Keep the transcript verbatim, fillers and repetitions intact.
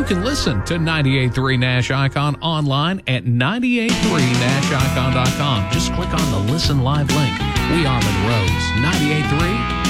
can listen to ninety-eight point three Nash Icon online at ninety-eight point three nash icon dot com. Just click on the Listen Live link. We are Monroe's ninety-eight point three